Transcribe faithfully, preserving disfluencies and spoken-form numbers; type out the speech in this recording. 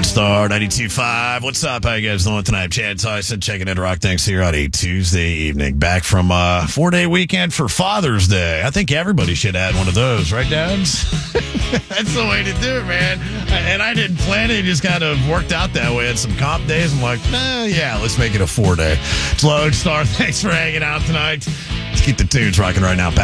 Star ninety-two point five. What's up? How you guys doing tonight? Chad Tyson checking in Rock Thanks here on a Tuesday evening. Back from a four-day weekend for Father's Day. I think everybody should add one of those, right, dads? That's the way to do it, man. And I didn't plan it. It just kind of worked out that way. Had some comp days. I'm like, eh, yeah, let's make it a four-day. It's Lone Star. Thanks for hanging out tonight. Let's keep the tunes rocking right now.